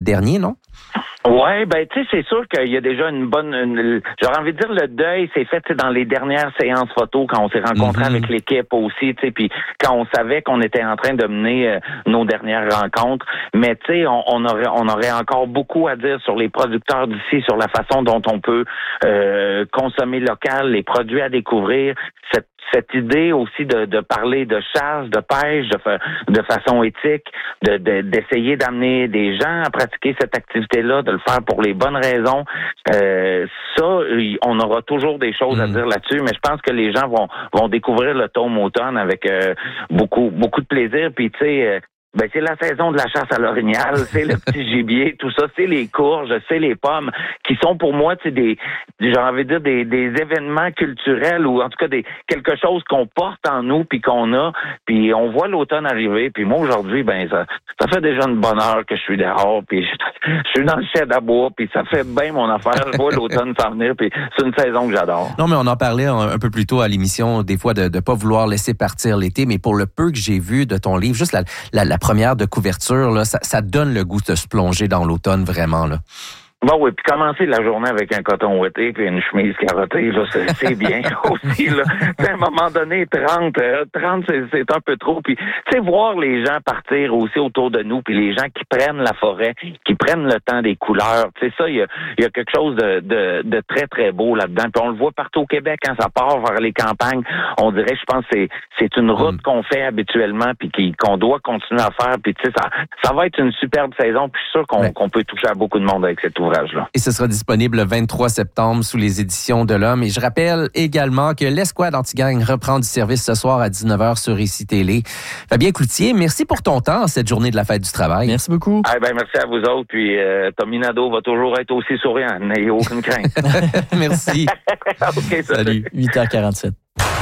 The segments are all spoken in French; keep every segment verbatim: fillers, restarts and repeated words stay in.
dernier, non? Ouais, ben tu sais, c'est sûr qu'il y a déjà une bonne, une, j'aurais envie de dire le deuil s'est fait dans les dernières séances photos quand on s'est rencontrés mm-hmm. avec l'équipe aussi, tu sais, puis quand on savait qu'on était en train de mener euh, nos dernières rencontres. Mais tu sais, on, on aurait, on aurait encore beaucoup à dire sur les producteurs d'ici, sur la façon dont on peut euh, consommer local, les produits à découvrir. Cette cette idée aussi de, de parler de chasse, de pêche, de, fa- de façon éthique, de, de, d'essayer d'amener des gens à pratiquer cette activité-là, de le faire pour les bonnes raisons. Euh, ça, on aura toujours des choses mmh. à dire là-dessus, mais je pense que les gens vont, vont découvrir le tome automne avec euh, beaucoup, beaucoup de plaisir. Puis tu sais, euh, ben c'est la saison de la chasse à l'orignal, c'est le petit gibier, tout ça, c'est les courges, c'est les pommes, qui sont pour moi, tu sais, des, j'ai envie de dire des, des événements culturels ou en tout cas des quelque chose qu'on porte en nous puis qu'on a, puis on voit l'automne arriver, puis moi aujourd'hui, ben ça, ça fait déjà une bonne heure que je suis dehors, puis je, je suis dans le shed à bois, puis ça fait bien mon affaire, je vois l'automne s'en venir, puis c'est une saison que j'adore. Non, mais on en parlait un, un peu plus tôt à l'émission, des fois de de pas vouloir laisser partir l'été, mais pour le peu que j'ai vu de ton livre, juste la la, la première de couverture, là, ça, ça donne le goût de se plonger dans l'automne, vraiment, là. Bon, oui, puis commencer la journée avec un coton ouaté puis une chemise carottée, là, c'est, c'est bien aussi, là. À un moment donné, trente, trente, c'est, c'est un peu trop. Puis, tu sais, voir les gens partir aussi autour de nous, puis les gens qui prennent la forêt, qui prennent le temps des couleurs, tu sais, ça, il y a, il y a quelque chose de, de, de très, très beau là-dedans. Puis on le voit partout au Québec, quand ça part vers les campagnes, on dirait, je pense, que c'est, c'est une route mmh. qu'on fait habituellement, puis qui, qu'on doit continuer à faire. Puis, tu sais, ça, ça va être une superbe saison, puis je suis sûr qu'on, ouais. qu'on peut toucher à beaucoup de monde avec cette ouvrage. Et ce sera disponible le vingt-trois septembre sous les éditions de l'Homme. Et je rappelle également que l'Escouade Anti-Gang reprend du service ce soir à dix-neuf heures sur Ici Télé. Fabien Cloutier, merci pour ton temps cette journée de la fête du travail. Merci beaucoup. Ah ben merci à vous autres. Puis euh, Tommy Nadeau va toujours être aussi souriant. N'ayez aucune crainte. Merci. Okay, salut. huit heures quarante-sept.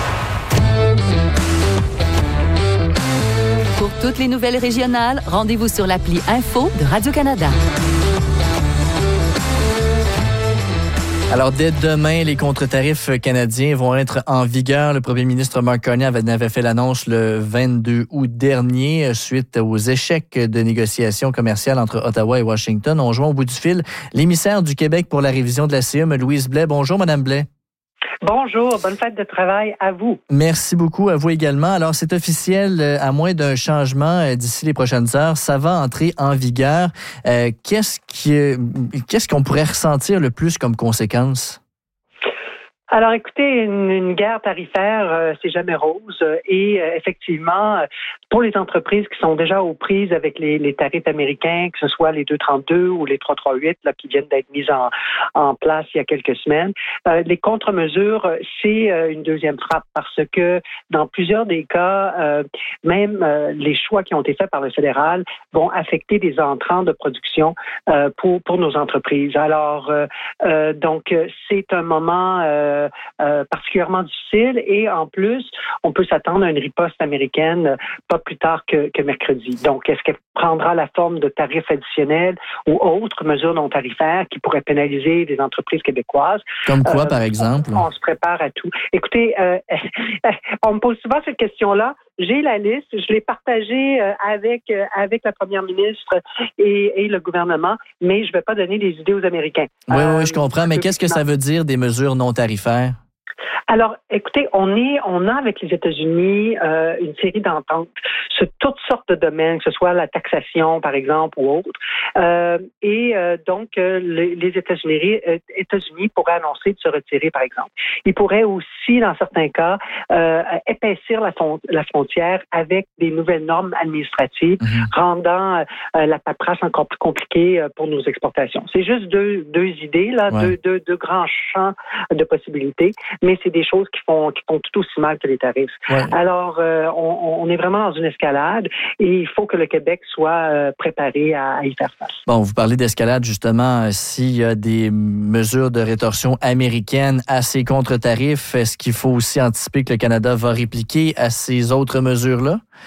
Pour toutes les nouvelles régionales, rendez-vous sur l'appli Info de Radio-Canada. Alors, dès demain, les contre-tarifs canadiens vont être en vigueur. Le premier ministre Mark Carney avait, avait fait l'annonce le vingt-deux août dernier, suite aux échecs de négociations commerciales entre Ottawa et Washington. On joint au bout du fil l'émissaire du Québec pour la révision de la C E M, Louise Blais. Bonjour, Madame Blais. Bonjour, bonne fête de travail à vous. Merci beaucoup, à vous également. Alors, c'est officiel, à moins d'un changement d'ici les prochaines heures, ça va entrer en vigueur. Euh, qu'est-ce qui, qu'est-ce qu'on pourrait ressentir le plus comme conséquence? Alors, écoutez, une, une guerre tarifaire, euh, c'est jamais rose. Et euh, effectivement, pour les entreprises qui sont déjà aux prises avec les, les tarifs américains, que ce soit les deux trente-deux ou les trois trente-huit, là, qui viennent d'être mises en, en place il y a quelques semaines, euh, les contre-mesures, c'est euh, une deuxième frappe parce que dans plusieurs des cas, euh, même euh, les choix qui ont été faits par le fédéral vont affecter des entrants de production euh, pour pour nos entreprises. Alors, euh, euh, donc, c'est un moment euh, Euh, particulièrement difficile et en plus, on peut s'attendre à une riposte américaine euh, pas plus tard que, que mercredi. Donc, est-ce qu'elle prendra la forme de tarifs additionnels ou autres mesures non tarifaires qui pourraient pénaliser les entreprises québécoises? Comme quoi, euh, par exemple? On, on se prépare à tout. Écoutez, euh, on me pose souvent cette question-là. J'ai la liste, je l'ai partagée euh, avec euh, avec la première ministre et, et le gouvernement, mais je ne vais pas donner des idées aux Américains. Oui, euh, oui, je comprends, mais qu'est-ce que ça veut dire des mesures non tarifaires? Alors, écoutez, on est, on a avec les États-Unis euh, une série d'ententes sur toutes sortes de domaines, que ce soit la taxation, par exemple, ou autre. Euh, et euh, donc, euh, les, les États-Unis, euh, États-Unis pourraient annoncer de se retirer, par exemple. Ils pourraient aussi, dans certains cas, euh, épaissir la, fon- la frontière avec des nouvelles normes administratives, mm-hmm. rendant euh, la paperasse encore plus compliquée euh, pour nos exportations. C'est juste deux, deux idées, là, ouais. deux, deux, deux grands champs de possibilités, mais c'est des choses qui font, qui font tout aussi mal que les tarifs. Ouais. Alors, euh, on, on est vraiment dans une escalade et il faut que le Québec soit euh, préparé à, à y faire face. Bon, vous parlez d'escalade, justement. S'il y a des mesures de rétorsion américaines à ces contre-tarifs, est-ce qu'il faut aussi anticiper que le Canada va répliquer à ces autres mesures-là?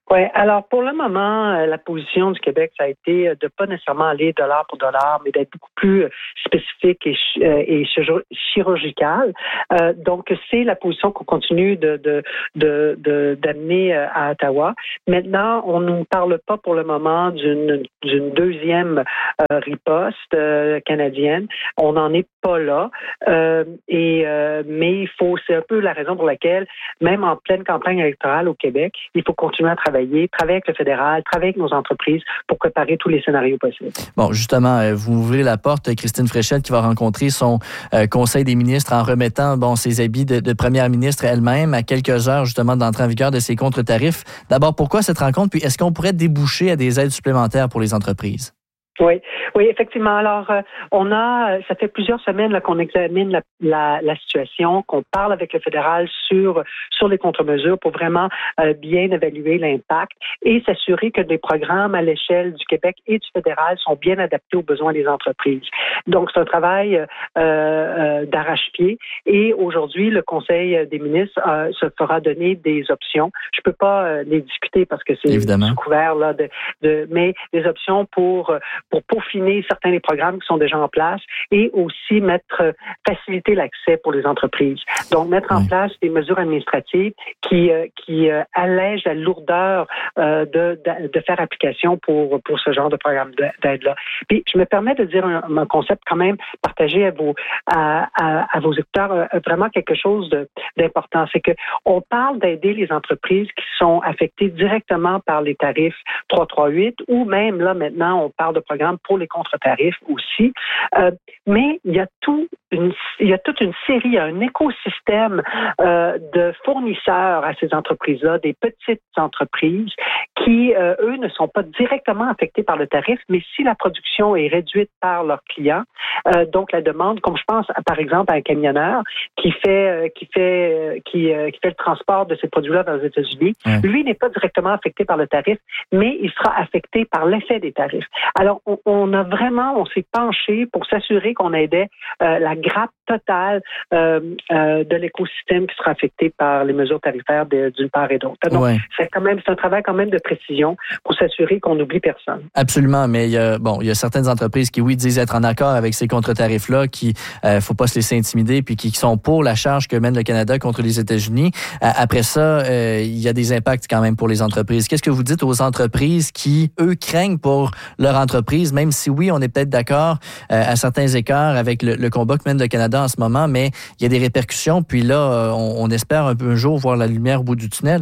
Oui, alors pour le moment, la position du Québec, ça a été de pas nécessairement aller dollar pour dollar, mais d'être beaucoup plus spécifique et, et chirurgical. Euh, donc, c'est la position qu'on continue de, de, de, de, d'amener à Ottawa. Maintenant, on ne nous parle pas pour le moment d'une, d'une deuxième euh, riposte euh, canadienne. On n'en est pas là. Euh, et, euh, mais il faut, c'est un peu la raison pour laquelle, même en pleine campagne électorale au Québec, il faut continuer à travailler. Travailler avec le fédéral, travailler avec nos entreprises pour préparer tous les scénarios possibles. Bon, justement, vous ouvrez la porte, Christine Fréchette, qui va rencontrer son euh, conseil des ministres en remettant bon, ses habits de, de première ministre elle-même à quelques heures, justement, d'entrée en vigueur de ses contre-tarifs. D'abord, pourquoi cette rencontre? Puis, est-ce qu'on pourrait déboucher à des aides supplémentaires pour les entreprises? Oui, oui, effectivement. Alors, euh, on a, ça fait plusieurs semaines là, qu'on examine la, la, la situation, qu'on parle avec le fédéral sur sur les contre-mesures pour vraiment euh, bien évaluer l'impact et s'assurer que les programmes à l'échelle du Québec et du fédéral sont bien adaptés aux besoins des entreprises. Donc, c'est un travail euh, euh, d'arrache-pied et aujourd'hui, le Conseil des ministres euh, se fera donner des options. Je peux pas euh, les discuter parce que c'est Évidemment. sous couvert là, de, de, mais des options pour pour peaufiner certains des programmes qui sont déjà en place et aussi mettre, faciliter l'accès pour les entreprises. Donc, mettre en oui. place des mesures administratives qui, euh, qui euh, allègent la lourdeur euh, de, de, de faire application pour, pour ce genre de programme d'aide-là. Puis, je me permets de dire un, un concept quand même partagé à vos, à, à, à vos écouteurs, euh, vraiment quelque chose de, d'important. C'est que on parle d'aider les entreprises qui sont affectées directement par les tarifs trois cent trente-huit ou même là, maintenant, on parle de programmes pour les contre-tarifs aussi. Euh, mais il y a tout une, il y a toute une série, il y a un écosystème euh, de fournisseurs à ces entreprises-là, des petites entreprises qui, euh, eux, ne sont pas directement affectés par le tarif, mais si la production est réduite par leurs clients, euh, donc la demande, comme je pense, par exemple, à un camionneur qui fait, euh, qui fait, euh, qui, euh, qui fait le transport de ces produits-là dans les États-Unis, mmh. lui n'est pas directement affecté par le tarif, mais il sera affecté par l'effet des tarifs. Alors, on, on a vraiment, on s'est penché pour s'assurer qu'on aidait euh, la grappe totale euh, euh, de l'écosystème qui sera affecté par les mesures tarifaires de, d'une part et d'autre. Donc, ouais. c'est quand même, c'est un travail quand même de précision pour s'assurer qu'on n'oublie personne. Absolument, mais il y a, bon, il y a certaines entreprises qui, oui, disent être en accord avec ces contre-tarifs-là, qui, euh, faut pas se laisser intimider, puis qui sont pour la charge que mène le Canada contre les États-Unis. Euh, après ça, euh, il y a des impacts quand même pour les entreprises. Qu'est-ce que vous dites aux entreprises qui, eux, craignent pour leur entreprise, même si oui, on est peut-être d'accord euh, à certains écarts avec le, le combat que mène le Canada en ce moment, mais il y a des répercussions, puis là, on, on espère un peu un jour voir la lumière au bout du tunnel.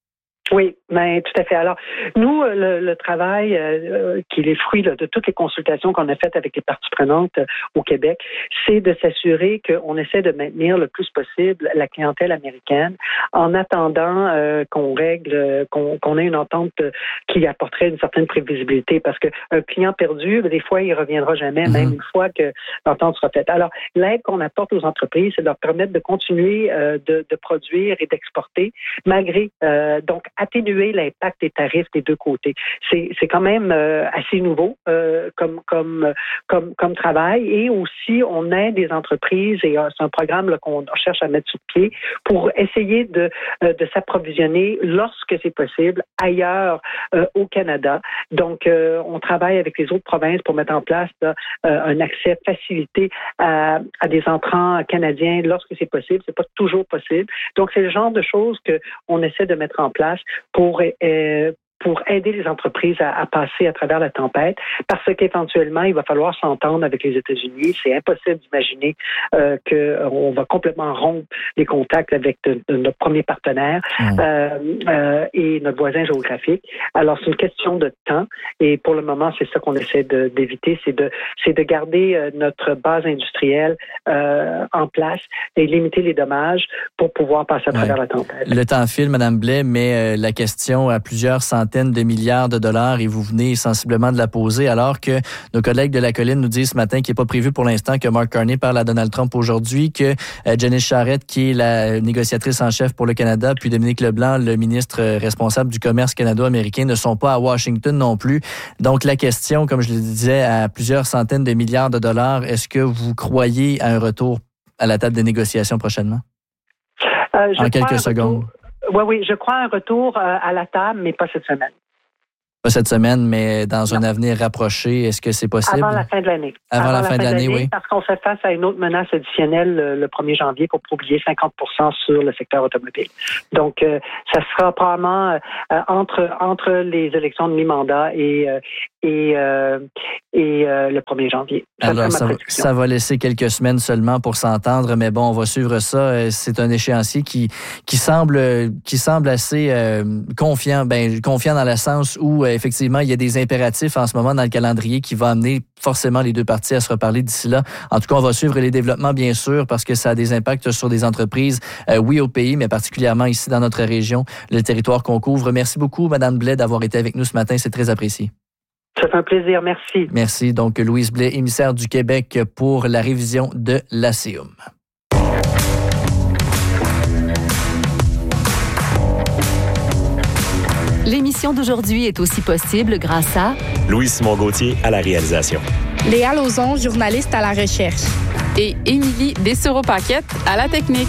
Oui, ben tout à fait. Alors, nous, le, le travail euh, qui est les fruits là, de toutes les consultations qu'on a faites avec les parties prenantes euh, au Québec, c'est de s'assurer qu'on essaie de maintenir le plus possible la clientèle américaine en attendant euh, qu'on règle, qu'on, qu'on ait une entente qui apporterait une certaine prévisibilité. Parce qu'un client perdu, des fois, il reviendra jamais, mm-hmm. même une fois que l'entente sera faite. Alors, l'aide qu'on apporte aux entreprises, c'est de leur permettre de continuer euh, de, de produire et d'exporter, malgré euh, donc atténuer l'impact des tarifs des deux côtés. C'est, c'est quand même euh, assez nouveau euh, comme, comme, comme, comme travail et aussi on aide des entreprises et euh, c'est un programme là, qu'on cherche à mettre sur pied pour essayer de, euh, de s'approvisionner lorsque c'est possible ailleurs euh, au Canada. Donc, euh, on travaille avec les autres provinces pour mettre en place là, euh, un accès facilité à, à des entrants canadiens lorsque c'est possible. C'est pas toujours possible. Donc, c'est le genre de choses qu'on essaie de mettre en place pour euh, pour aider les entreprises à, à passer à travers la tempête, parce qu'éventuellement, il va falloir s'entendre avec les États-Unis. C'est impossible d'imaginer euh, qu'on va complètement rompre les contacts avec de, de notre premier partenaire mmh. euh, euh, et notre voisin géographique. Alors, c'est une question de temps et pour le moment, c'est ça qu'on essaie de, d'éviter, c'est de, c'est de garder euh, notre base industrielle euh, en place et limiter les dommages pour pouvoir passer à travers ouais. la tempête. Le temps file, Mme Blais, mais euh, la question à plusieurs centaines de milliards de dollars et vous venez sensiblement de la poser alors que nos collègues de la Colline nous disent ce matin qu'il n'est pas prévu pour l'instant que Mark Carney parle à Donald Trump aujourd'hui, que euh, Janice Charette, qui est la négociatrice en chef pour le Canada, puis Dominique Leblanc, le ministre responsable du commerce canado-américain, ne sont pas à Washington non plus. Donc la question, comme je le disais, à plusieurs centaines de milliards de dollars, est-ce que vous croyez à un retour à la table des négociations prochainement? Euh, je en quelques secondes. Oui, oui, je crois un retour euh, à la table, mais pas cette semaine. Pas cette semaine, mais dans non. un avenir rapproché, est-ce que c'est possible? Avant la fin de l'année. Avant, Avant la, la fin de l'année, oui. Parce qu'on fait face à une autre menace additionnelle le, le premier janvier pour oublier cinquante pour cent sur le secteur automobile. Donc, euh, ça sera probablement euh, entre, entre les élections de mi-mandat et, euh, et, euh, et euh, le premier janvier. Ça Alors, ça, ça va laisser quelques semaines seulement pour s'entendre, mais bon, on va suivre ça. C'est un échéancier qui, qui, semble, qui semble assez euh, confiant, ben, confiant dans le sens où euh, effectivement, il y a des impératifs en ce moment dans le calendrier qui va amener forcément les deux parties à se reparler d'ici là. En tout cas, on va suivre les développements, bien sûr, parce que ça a des impacts sur des entreprises, euh, oui, au pays, mais particulièrement ici dans notre région, le territoire qu'on couvre. Merci beaucoup, Mme Blais, d'avoir été avec nous ce matin. C'est très apprécié. Ça fait un plaisir. Merci. Merci. Donc, Louise Blais, émissaire du Québec pour la révision de l'A C U M. L'émission d'aujourd'hui est aussi possible grâce à Louis-Simon Gauthier à la réalisation. Léa Lauzon, journaliste à la recherche. Et Émilie Dessureau-Paquette à la technique.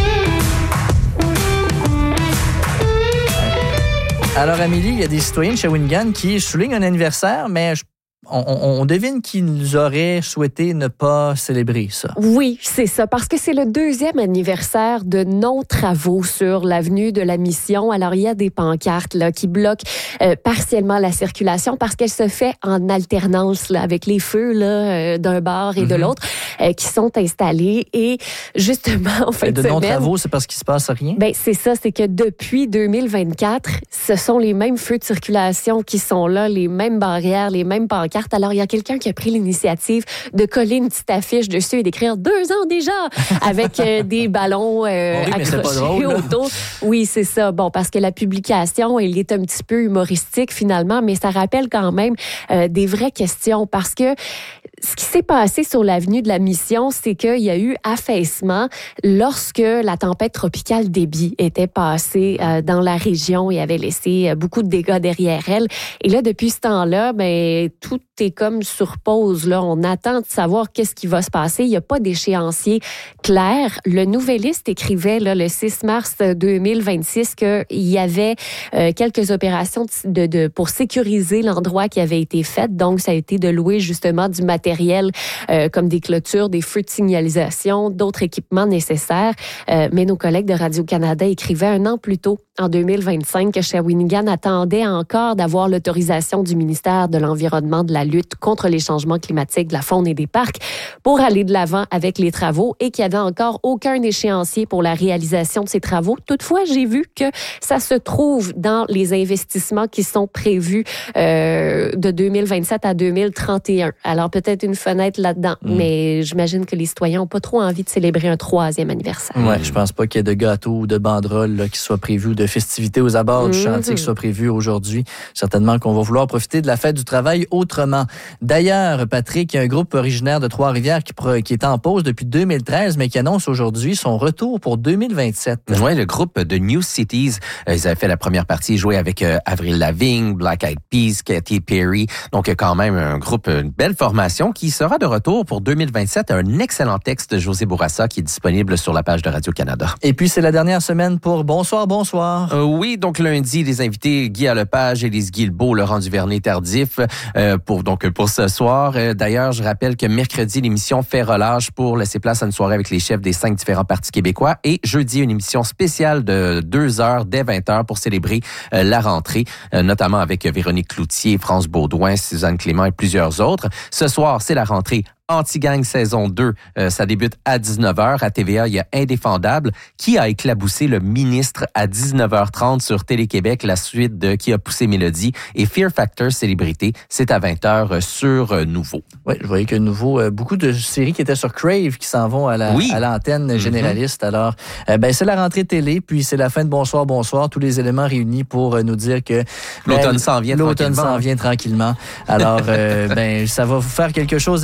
Alors, Amélie, il y a des citoyens de Shawinigan qui soulignent un anniversaire, mais je On, on, on devine qu'ils auraient souhaité ne pas célébrer ça. Oui, c'est ça, parce que c'est le deuxième anniversaire de non-travaux sur l'avenue de la Mission. Alors, il y a des pancartes là, qui bloquent euh, partiellement la circulation parce qu'elle se fait en alternance là, avec les feux là, euh, d'un bar et mm-hmm. de l'autre euh, qui sont installés. Et justement, en fin de, de semaine... De non-travaux, c'est parce qu'il se passe rien? Ben, c'est ça, c'est que depuis deux mille vingt-quatre, ce sont les mêmes feux de circulation qui sont là, les mêmes barrières, les mêmes pancartes. Alors, il y a quelqu'un qui a pris l'initiative de coller une petite affiche dessus et d'écrire « Deux ans déjà » avec euh, des ballons euh, oui, accrochés autour. Oui, c'est ça. Bon, parce que la publication, elle est un petit peu humoristique finalement, mais ça rappelle quand même euh, des vraies questions parce que ce qui s'est passé sur l'avenue de la Mission, c'est qu'il y a eu affaissement lorsque la tempête tropicale Déby était passée euh, dans la région et avait laissé euh, beaucoup de dégâts derrière elle. Et là, depuis ce temps-là, ben, tout est comme sur pause. Là. On attend de savoir qu'est-ce qui va se passer. Il n'y a pas d'échéancier clair. Le Nouvelliste écrivait là, le six mars deux mille vingt-six qu'il y avait euh, quelques opérations de, de, pour sécuriser l'endroit qui avait été fait. Donc, ça a été de louer justement du matériel euh, comme des clôtures, des feux de signalisation, d'autres équipements nécessaires. Euh, mais nos collègues de Radio-Canada écrivaient un an plus tôt, en deux mille vingt-cinq, que Shawinigan attendait encore d'avoir l'autorisation du ministère de l'Environnement, de la lutte contre les changements climatiques, de la faune et des parcs pour aller de l'avant avec les travaux et qu'il n'y avait encore aucun échéancier pour la réalisation de ces travaux. Toutefois, j'ai vu que ça se trouve dans les investissements qui sont prévus euh, de deux mille vingt-sept à deux mille trente et un. Alors, peut-être une fenêtre là-dedans, mmh. mais j'imagine que les citoyens n'ont pas trop envie de célébrer un troisième anniversaire. Oui, je pense pas qu'il y ait de gâteaux ou de banderoles là, qui soient prévus ou de festivités aux abords mmh. du chantier qui soient prévus aujourd'hui. Certainement qu'on va vouloir profiter de la fête du travail autrement. D'ailleurs, Patrick, il y a un groupe originaire de Trois-Rivières qui, pro- qui est en pause depuis deux mille treize, mais qui annonce aujourd'hui son retour pour deux mille vingt-sept. Oui, le groupe de New Cities, euh, ils avaient fait la première partie, joué avec euh, Avril Lavigne, Black Eyed Peas, Katy Perry. Donc, quand même, un groupe, une belle formation qui sera de retour pour deux mille vingt-sept. Un excellent texte de José Bourassa qui est disponible sur la page de Radio-Canada. Et puis, c'est la dernière semaine pour Bonsoir, bonsoir. Euh, oui, donc lundi, les invités Guy Lepage, Élise Guilbeault, Laurent Duvernay-Tardif euh, pour donc pour ce soir. Euh, d'ailleurs, je rappelle que mercredi, l'émission fait relâche pour laisser place à une soirée avec les chefs des cinq différents partis québécois et jeudi, une émission spéciale de deux heures dès vingt heures pour célébrer euh, la rentrée, euh, notamment avec Véronique Cloutier, France Baudouin, Suzanne Clément et plusieurs autres. Ce soir, c'est la rentrée Anti-Gang saison deux, euh, ça débute à dix-neuf heures. À T V A, il y a Indéfendable qui a éclaboussé le ministre à dix-neuf heures trente sur Télé-Québec, la suite de Qui a poussé Mélodie. Et Fear Factor Célébrité, c'est à vingt heures sur euh, Nouveau. Oui, je voyais que Nouveau, euh, beaucoup de séries qui étaient sur Crave qui s'en vont à, la, oui. à l'antenne généraliste. Mm-hmm. Alors, euh, ben, c'est la rentrée télé, puis c'est la fin de Bonsoir, bonsoir. Tous les éléments réunis pour euh, nous dire que l'automne ben, s'en vient l'automne tranquillement. s'en vient tranquillement. Alors, euh, ben, ça va vous faire quelque chose à écouter parce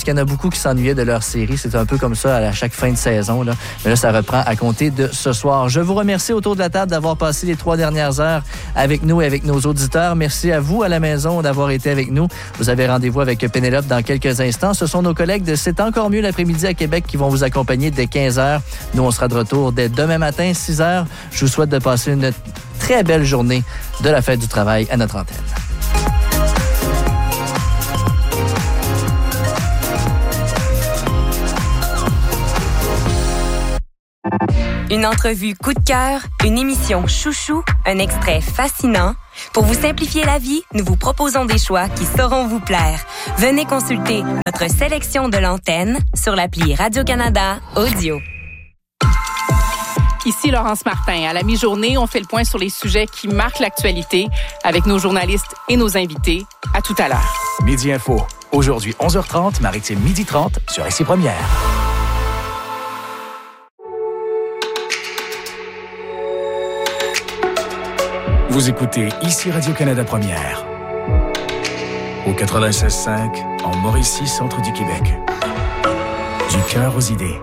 parce qu'il y en a beaucoup qui s'ennuyaient de leur série. C'est un peu comme ça à chaque fin de saison. Là. Mais là, ça reprend à compter de ce soir. Je vous remercie autour de la table d'avoir passé les trois dernières heures avec nous et avec nos auditeurs. Merci à vous à la maison d'avoir été avec nous. Vous avez rendez-vous avec Pénélope dans quelques instants. Ce sont nos collègues de C'est encore mieux l'après-midi à Québec qui vont vous accompagner dès quinze heures. Nous, on sera de retour dès demain matin, six heures. Je vous souhaite de passer une très belle journée de la fête du travail à notre antenne. Une entrevue coup de cœur, une émission chouchou, un extrait fascinant. Pour vous simplifier la vie, nous vous proposons des choix qui sauront vous plaire. Venez consulter notre sélection de l'antenne sur l'appli Radio-Canada Audio. Ici Laurence Martin. À la mi-journée, on fait le point sur les sujets qui marquent l'actualité avec nos journalistes et nos invités. À tout à l'heure. Midi Info. Aujourd'hui, onze heures trente, Maritime midi trente sur Ici Première. Vous écoutez Ici Radio-Canada Première. Au quatre-vingt-seize cinq, en Mauricie, centre du Québec. Du cœur aux idées.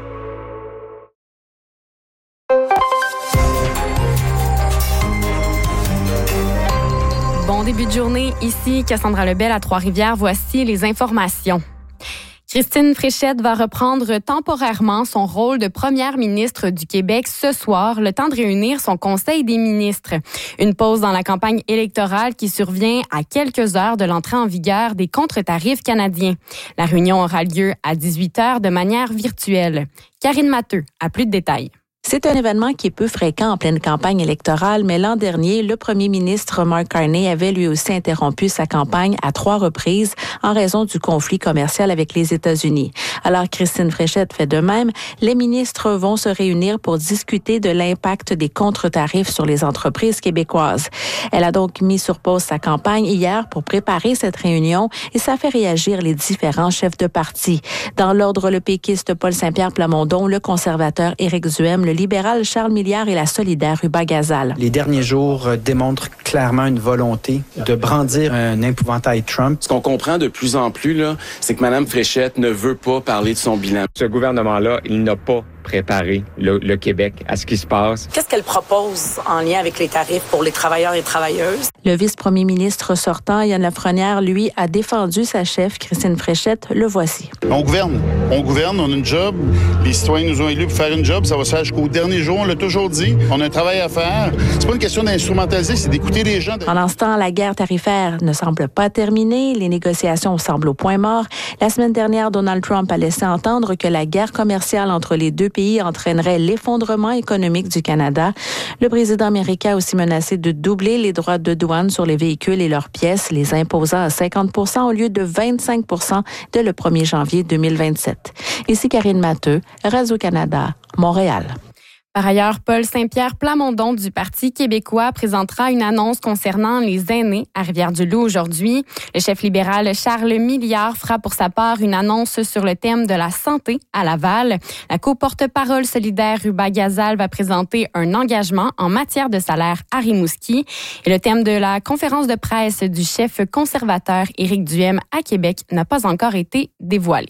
Bon début de journée. Ici Cassandra Lebel à Trois-Rivières. Voici les informations. Christine Fréchette va reprendre temporairement son rôle de première ministre du Québec ce soir, le temps de réunir son Conseil des ministres. Une pause dans la campagne électorale qui survient à quelques heures de l'entrée en vigueur des contre-tarifs canadiens. La réunion aura lieu à dix-huit heures de manière virtuelle. Karine Matteux a plus de détails. C'est un événement qui est peu fréquent en pleine campagne électorale, mais l'an dernier, le premier ministre Mark Carney avait lui aussi interrompu sa campagne à trois reprises en raison du conflit commercial avec les États-Unis. Alors, Christine Fréchette fait de même. Les ministres vont se réunir pour discuter de l'impact des contre-tarifs sur les entreprises québécoises. Elle a donc mis sur pause sa campagne hier pour préparer cette réunion et ça fait réagir les différents chefs de parti. Dans l'ordre, le péquiste Paul Saint-Pierre Plamondon, le conservateur Éric Duhem, le libéral Charles Milliard et la solidaire Ruba Gazal. Les derniers jours démontrent clairement une volonté de brandir un épouvantail Trump. Ce qu'on comprend de plus en plus, là, c'est que Mme Fréchette ne veut pas parler de son bilan. Ce gouvernement-là, il n'a pas préparé le, le Québec à ce qui se passe. Qu'est-ce qu'elle propose en lien avec les tarifs pour les travailleurs et travailleuses? Le vice-premier ministre sortant, Yann Lafrenière, lui, a défendu sa chef, Christine Fréchette. Le voici. On gouverne. On gouverne, on a une job. Les citoyens nous ont élus pour faire une job. Ça va se faire jusqu'au dernier jour. On l'a toujours dit. On a un travail à faire. C'est pas une question d'instrumentaliser, c'est d'écouter les gens. Pendant ce temps, la guerre tarifaire ne semble pas terminée. Les négociations semblent au point mort. La semaine dernière, Donald Trump a laissé entendre que la guerre commerciale entre les deux pays entraînerait l'effondrement économique du Canada. Le président américain a aussi menacé de doubler les droits de douane sur les véhicules et leurs pièces, les imposant à cinquante pour cent au lieu de vingt-cinq pour cent dès le premier janvier deux mille vingt-sept. Ici Karine Matteux, Radio-Canada, Montréal. Par ailleurs, Paul Saint-Pierre Plamondon du Parti québécois présentera une annonce concernant les aînés à Rivière-du-Loup aujourd'hui. Le chef libéral Charles Milliard fera pour sa part une annonce sur le thème de la santé à Laval. La co-porte-parole solidaire Ruba Gazal va présenter un engagement en matière de salaire à Rimouski. Et le thème de la conférence de presse du chef conservateur Éric Duhem à Québec n'a pas encore été dévoilé.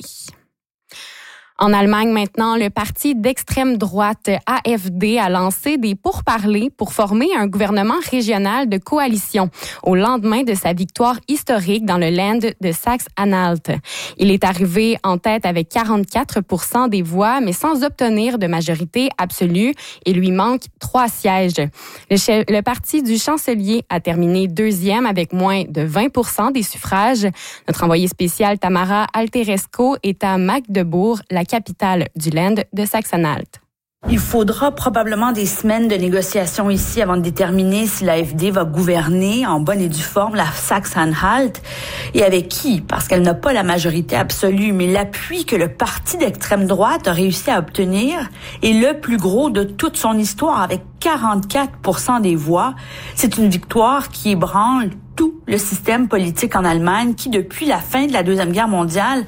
En Allemagne, maintenant, le parti d'extrême droite A F D a lancé des pourparlers pour former un gouvernement régional de coalition au lendemain de sa victoire historique dans le Land de Saxe-Anhalt. Il est arrivé en tête avec quarante-quatre pour cent des voix, mais sans obtenir de majorité absolue. Il lui manque trois sièges. Le, chef, le parti du chancelier a terminé deuxième avec moins de vingt pour cent des suffrages. Notre envoyée spéciale Tamara Alteresco est à Magdebourg, la capitale du Land de Saxe-Anhalt. Il faudra probablement des semaines de négociations ici avant de déterminer si l'A F D va gouverner en bonne et due forme la Saxe-Anhalt et avec qui, parce qu'elle n'a pas la majorité absolue, mais l'appui que le parti d'extrême droite a réussi à obtenir est le plus gros de toute son histoire avec quarante-quatre pour cent des voix. C'est une victoire qui ébranle tout le système politique en Allemagne qui, depuis la fin de la Deuxième Guerre mondiale,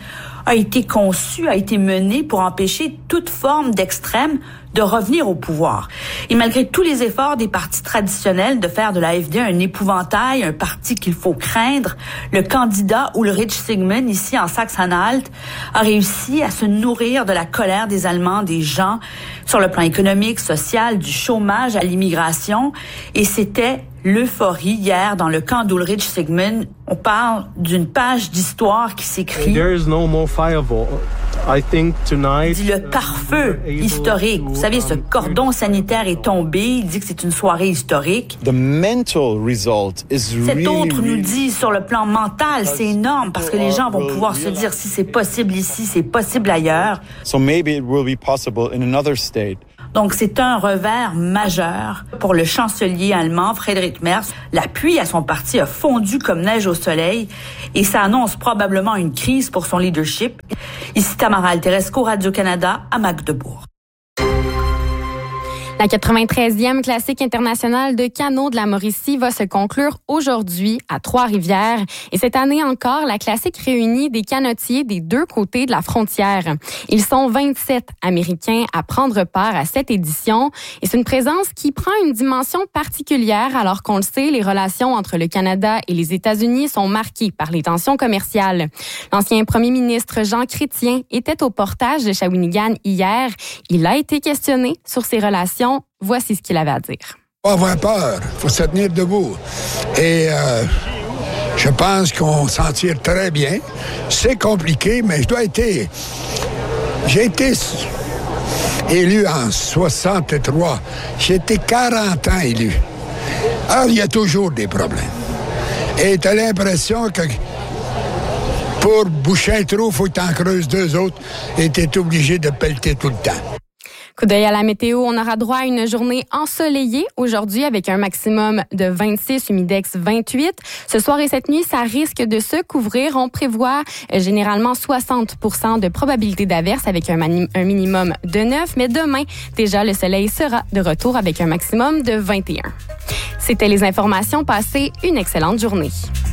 a été conçu, a été mené pour empêcher toute forme d'extrême de revenir au pouvoir. Et malgré tous les efforts des partis traditionnels de faire de l'A F D un épouvantail, un parti qu'il faut craindre, le candidat Ulrich Sigmund, ici en Saxe-Anhalt, a réussi à se nourrir de la colère des Allemands, des gens, sur le plan économique, social, du chômage à l'immigration. Et c'était l'euphorie hier dans le camp d'Ulrich Sigmund. On parle d'une page d'histoire qui s'écrit. There is no more fireball. I think tonight, dit le pare-feu historique. Vous savez, ce cordon sanitaire est tombé. Il dit que c'est une soirée historique. The mental result is Cet really, autre nous really... dit sur le plan mental, c'est énorme parce que les gens vont pouvoir se dire si c'est possible ici, c'est possible ailleurs. So maybe it will be possible in another state. Donc, c'est un revers majeur pour le chancelier allemand Friedrich Merz. L'appui à son parti a fondu comme neige au soleil et ça annonce probablement une crise pour son leadership. Ici Tamara Alteresco, Radio-Canada, à Magdebourg. La quatre-vingt-treizième classique internationale de canot de la Mauricie va se conclure aujourd'hui à Trois-Rivières. Et cette année encore, la classique réunit des canotiers des deux côtés de la frontière. Ils sont vingt-sept Américains à prendre part à cette édition. Et c'est une présence qui prend une dimension particulière alors qu'on le sait, les relations entre le Canada et les États-Unis sont marquées par les tensions commerciales. L'ancien premier ministre Jean Chrétien était au portage de Shawinigan hier. Il a été questionné sur ses relations. Voici ce qu'il avait à dire. Pas avoir peur, il faut se tenir debout. Et euh, je pense qu'on s'en tire très bien. C'est compliqué, mais je dois être... J'ai été élu en soixante-trois. J'ai été quarante ans élu. Alors, il y a toujours des problèmes. Et tu as l'impression que pour boucher un trou, il faut que tu en creuses deux autres et tu es obligé de pelleter tout le temps. Coup d'œil à la météo, on aura droit à une journée ensoleillée aujourd'hui avec un maximum de vingt-six, humidex vingt-huit. Ce soir et cette nuit, ça risque de se couvrir. On prévoit euh, généralement soixante pour cent de probabilité d'averse avec un, mani- un minimum de neuf. Mais demain, déjà, le soleil sera de retour avec un maximum de vingt et un. C'était les informations. Passez une excellente journée.